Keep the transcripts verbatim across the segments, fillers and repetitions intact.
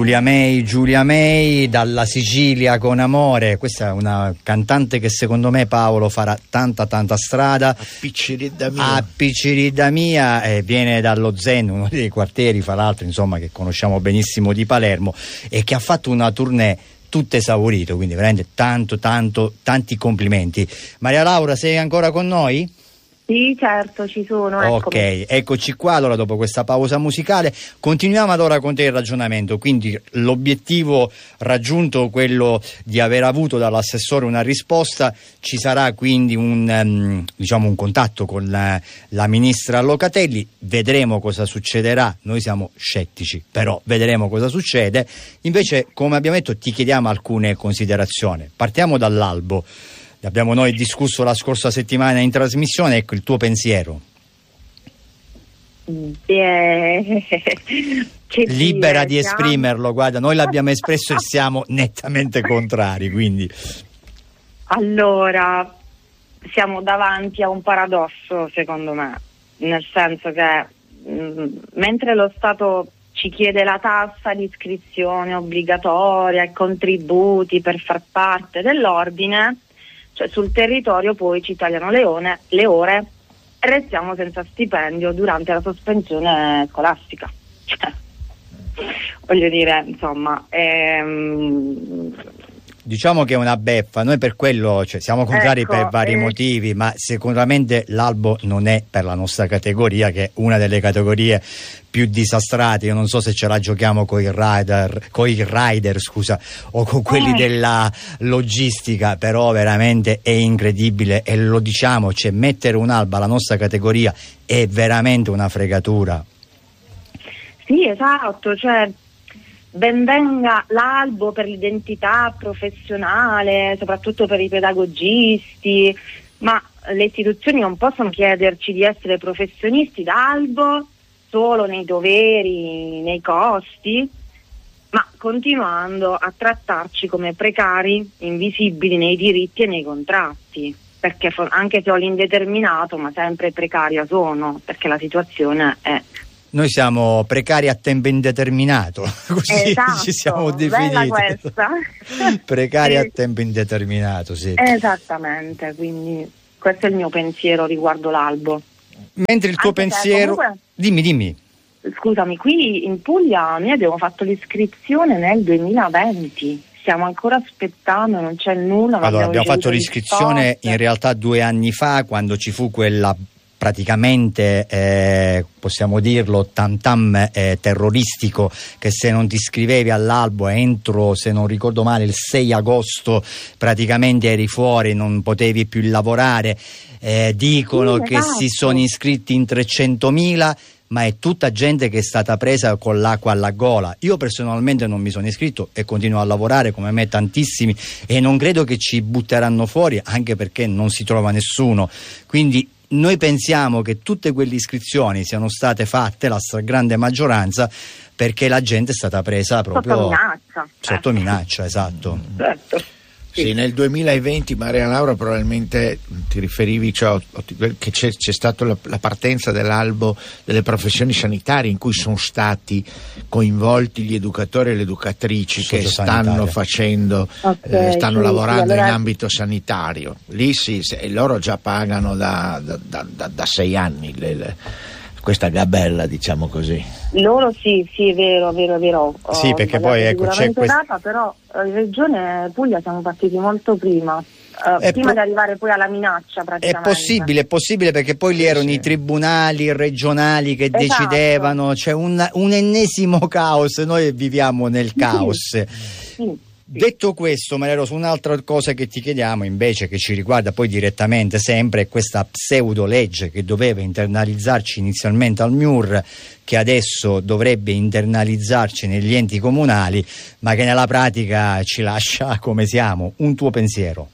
Giulia May, Giulia May, dalla Sicilia con amore. Questa è una cantante che secondo me, Paolo, farà tanta tanta strada. Appicciridda mia. Appicciridda mia, eh, viene dallo Zen, uno dei quartieri, fra l'altro, insomma, che conosciamo benissimo di Palermo, e che ha fatto una tournée tutto esaurito, quindi veramente tanto tanto tanti complimenti. Maria Laura, sei ancora con noi? Sì, certo, ci sono. Ok, eccomi. Eccoci qua. Allora, dopo questa pausa musicale continuiamo allora con te il ragionamento. Quindi l'obiettivo raggiunto, quello di aver avuto dall'assessore una risposta, ci sarà quindi un, um, diciamo un contatto con la, la ministra Locatelli, vedremo cosa succederà. Noi siamo scettici, però vedremo cosa succede. Invece, come abbiamo detto, ti chiediamo alcune considerazioni. Partiamo dall'albo. Abbiamo noi discusso la scorsa settimana in trasmissione, ecco il tuo pensiero. Yeah. Libera di esprimerlo, guarda, noi l'abbiamo espresso e siamo nettamente contrari, quindi. Allora, siamo davanti a un paradosso, secondo me, nel senso che mh, mentre lo Stato ci chiede la tassa di iscrizione obbligatoria e contributi per far parte dell'ordine, cioè sul territorio poi ci tagliano le, one, le ore e restiamo senza stipendio durante la sospensione scolastica. Cioè, voglio dire, insomma, ehm... diciamo che è una beffa. Noi per quello, cioè, siamo contrari, ecco, per vari eh... motivi, ma sicuramente l'albo non è per la nostra categoria, che è una delle categorie più disastrate. Io non so se ce la giochiamo con i rider, con i rider scusa, o con quelli eh. della logistica, però veramente è incredibile, e lo diciamo, cioè mettere un'alba alla nostra categoria è veramente una fregatura. Sì, esatto, cioè ben venga l'albo per l'identità professionale, soprattutto per i pedagogisti, ma le istituzioni non possono chiederci di essere professionisti d'albo solo nei doveri, nei costi, ma continuando a trattarci come precari, invisibili nei diritti e nei contratti, perché anche se ho l'indeterminato, ma sempre precaria sono, perché la situazione è... Noi siamo precari a tempo indeterminato, così esatto, ci siamo definiti. Questa. Precari sì. a tempo indeterminato, sì. Esattamente, quindi questo è il mio pensiero riguardo l'albo. Mentre il tuo Anche pensiero... Comunque, dimmi, dimmi. Scusami, qui in Puglia noi abbiamo fatto l'iscrizione nel duemilaventi. Stiamo ancora aspettando, non c'è nulla. Non allora, abbiamo fatto risposte. l'iscrizione in realtà due anni fa, quando ci fu quella... praticamente eh, possiamo dirlo tam tam eh, terroristico, che se non ti iscrivevi all'albo entro, se non ricordo male, il sei agosto praticamente eri fuori, non potevi più lavorare. Eh, dicono sì, che esatto. si sono iscritti in trecentomila, ma è tutta gente che è stata presa con l'acqua alla gola. Io personalmente non mi sono iscritto e continuo a lavorare come me tantissimi, e non credo che ci butteranno fuori, anche perché non si trova nessuno. Quindi noi pensiamo che tutte quelle iscrizioni siano state fatte, la stragrande maggioranza, perché la gente è stata presa proprio sotto minaccia. Sotto minaccia, esatto. Certo. Sì, sì, nel duemilaventi, Maria Laura, probabilmente ti riferivi, cioè, che c'è, c'è stata la, la partenza dell'albo delle professioni sanitarie, in cui sono stati coinvolti gli educatori e le educatrici che stanno facendo, okay, eh, stanno sì, lavorando sì, allora... in ambito sanitario. Lì sì, se, loro già pagano da, da, da, da, da sei anni le, le, questa gabella, diciamo così. Loro sì, sì, è vero, vero, vero. Sì, oh, perché poi ecco c'è quest... data, però in Regione Puglia siamo partiti molto prima. Uh, prima po- di arrivare poi alla minaccia praticamente. È possibile, è possibile, perché poi lì erano sì. i tribunali regionali che esatto. decidevano, c'è cioè un, un ennesimo caos, noi viviamo nel caos. Sì. Detto questo, Maria Rosa, un'altra cosa che ti chiediamo invece, che ci riguarda poi direttamente sempre, è questa pseudo legge che doveva internalizzarci inizialmente al M I U R, che adesso dovrebbe internalizzarci negli enti comunali, ma che nella pratica ci lascia come siamo. Un tuo pensiero?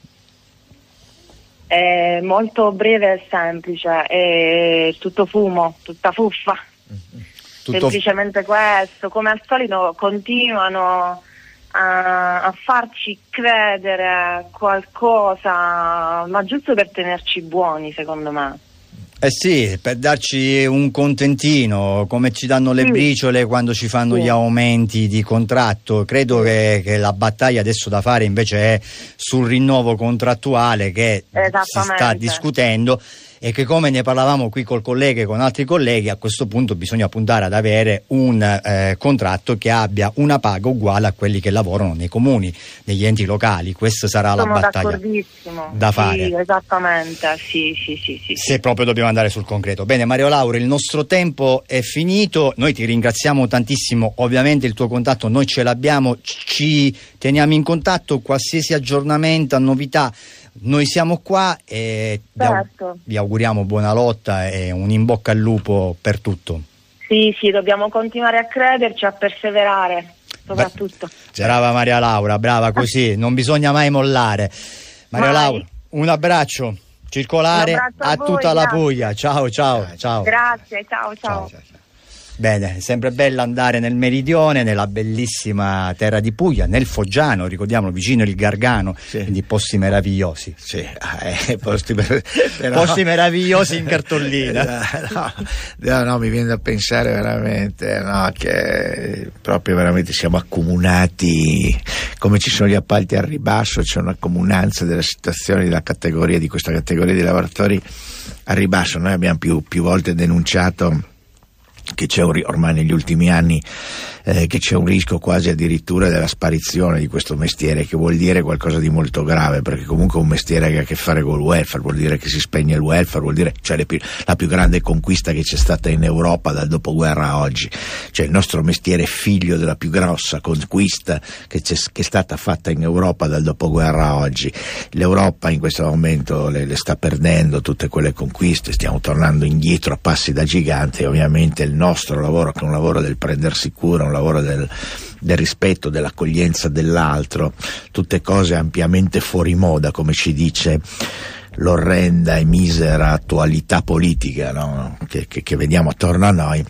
È molto breve e semplice, è tutto fumo, tutta fuffa. Tutto semplicemente f- questo, come al solito continuano a, a farci credere qualcosa, ma giusto per tenerci buoni, secondo me. Eh sì, per darci un contentino, come ci danno le sì. briciole quando ci fanno sì. gli aumenti di contratto. Credo che, che la battaglia adesso da fare invece è sul rinnovo contrattuale che si sta discutendo, e che, come ne parlavamo qui col collega e con altri colleghi, a questo punto bisogna puntare ad avere un eh, contratto che abbia una paga uguale a quelli che lavorano nei comuni, negli enti locali. Questa sarà Sono la battaglia da fare. Sì, esattamente, sì, sì, sì, sì, se sì. proprio dobbiamo andare sul concreto. Bene, Mario Lauro, il nostro tempo è finito, noi ti ringraziamo tantissimo, ovviamente il tuo contatto noi ce l'abbiamo, ci teniamo in contatto, qualsiasi aggiornamento, novità, noi siamo qua e certo. vi auguriamo buona lotta e un in bocca al lupo per tutto. Sì, sì, dobbiamo continuare a crederci, a perseverare, soprattutto. Beh, brava Maria Laura, brava così, non bisogna mai mollare. Maria mai. Laura, un abbraccio circolare un abbraccio a, a voi, tutta grazie. la Puglia. Ciao, ciao, ciao. Grazie, ciao, ciao. ciao, ciao, ciao. Bene, è sempre bello andare nel meridione, nella bellissima terra di Puglia, nel Foggiano, ricordiamolo, vicino il Gargano, sì. Quindi posti meravigliosi. Sì, eh, posti, per, però... posti meravigliosi in cartolina. no, no, no, mi viene da pensare veramente no, che proprio veramente siamo accomunati, come ci sono gli appalti al ribasso, c'è una comunanza della situazione della categoria, di questa categoria di lavoratori al ribasso. Noi abbiamo più, più volte denunciato che c'è un, ormai negli ultimi anni eh, che c'è un rischio quasi addirittura della sparizione di questo mestiere, che vuol dire qualcosa di molto grave, perché comunque è un mestiere che ha a che fare col welfare, vuol dire che si spegne il welfare, vuol dire cioè le più, la più grande conquista che c'è stata in Europa dal dopoguerra a oggi, cioè il nostro mestiere è figlio della più grossa conquista che, c'è, che è stata fatta in Europa dal dopoguerra a oggi. L'Europa in questo momento le, le sta perdendo tutte quelle conquiste, stiamo tornando indietro a passi da gigante, e ovviamente il nostro lavoro, che è un lavoro del prendersi cura, un lavoro del, del rispetto, dell'accoglienza dell'altro, tutte cose ampiamente fuori moda, come ci dice l'orrenda e misera attualità politica, no? che, che, che vediamo attorno a noi,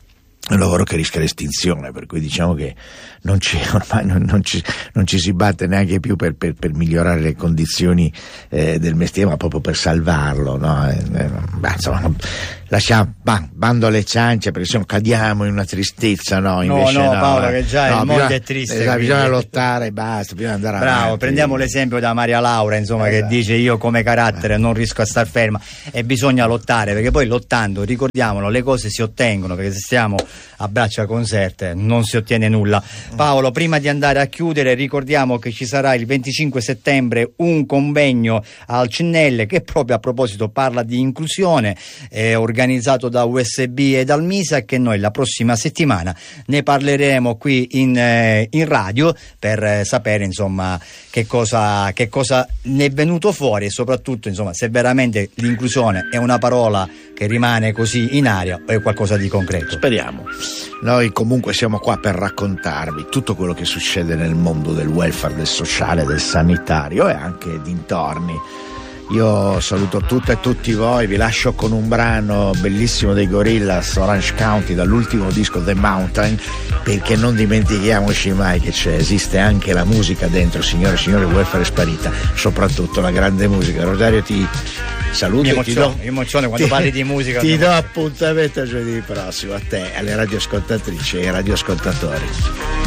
è un lavoro che rischia l'estinzione, per cui diciamo che non ci, ormai non, non, ci, non ci si batte neanche più per, per, per migliorare le condizioni eh, del mestiere, ma proprio per salvarlo, no? Eh, eh, bah, insomma, lasciamo, bah, bando alle ciance, perché se no cadiamo in una tristezza, no? Invece, no, no, no, Paolo, eh, che già no, il bisogna, mondo è triste. Esatto, bisogna lottare, basta, bisogna andare Bravo, avanti. prendiamo l'esempio da Maria Laura, insomma, esatto. Che dice io come carattere non riesco a star ferma, e bisogna lottare, perché poi lottando, ricordiamolo, le cose si ottengono, perché se stiamo a braccia conserte non si ottiene nulla. Paolo, prima di andare a chiudere, ricordiamo che ci sarà il venticinque settembre un convegno al Cinnelle che proprio a proposito parla di inclusione, è organizzato da U S B e dal MISA, che noi la prossima settimana ne parleremo qui in, eh, in radio per eh, sapere insomma che cosa, che cosa ne è venuto fuori, e soprattutto insomma se veramente l'inclusione è una parola che rimane così in aria o è qualcosa di concreto. Speriamo. Noi comunque siamo qua per raccontarvi tutto quello che succede nel mondo del welfare, del sociale, del sanitario e anche dintorni. Io saluto tutte e tutti voi, vi lascio con un brano bellissimo dei Gorillaz, Orange County, dall'ultimo disco The Mountain, perché non dimentichiamoci mai che c'è, esiste anche la musica dentro, signore e signori, il welfare è sparita, soprattutto la grande musica. Rosario, ti saluto. Mi e ti do, mi emozione quando ti, parli di musica. Ti do appuntamento a giovedì prossimo, a te, alle radioascoltatrici e ai radioascoltatori.